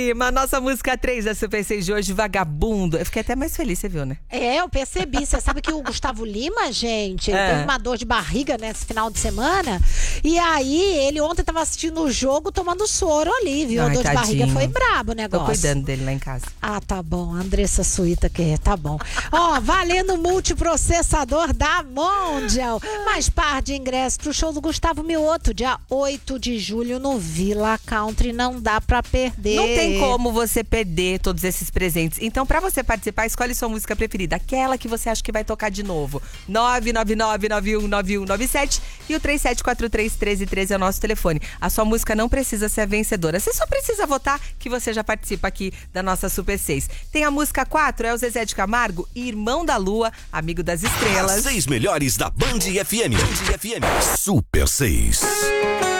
Nossa música 3 da Super 6 de hoje, Vagabundo. Eu fiquei até mais feliz, você viu, né? Eu percebi. Você sabe que o Gustavo Lima, gente, teve uma dor de barriga nesse final de semana. E aí, ele ontem tava assistindo o jogo tomando soro ali, viu? A dor de barriga foi brabo o negócio. Tô cuidando dele lá em casa. Ah, tá bom. Andressa Suíta quer, tá bom. Valendo multiprocessador da Mondial. Mais par de ingressos pro show do Gustavo Mioto, dia 8 de julho no Villa Country. Não dá pra perder. Não tem como você perder todos esses presentes. Então, pra você participar, escolhe sua música preferida. Aquela que você acha que vai tocar de novo. 999-919197 e o 3743-1313 é o nosso telefone. A sua música não precisa ser a vencedora. Você só precisa votar que você já participa aqui da nossa Super 6. Tem a música 4, é o Zezé de Camargo, Irmão da Lua, Amigo das Estrelas. As 6 melhores da Band FM. Super 6.